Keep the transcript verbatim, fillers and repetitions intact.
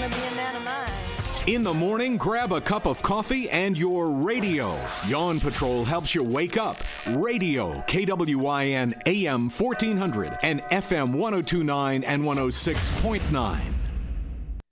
going to be a man of mine. In the morning, grab a cup of coffee and your radio. Yawn Patrol helps you wake up. Radio, K W I N A M fourteen hundred and F M one oh two point nine and one oh six point nine.